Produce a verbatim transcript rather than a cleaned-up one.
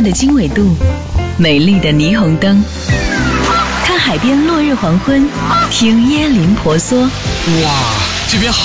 的经纬度，美丽的霓虹灯，看海边落日黄昏，听椰林婆娑。 哇，这边好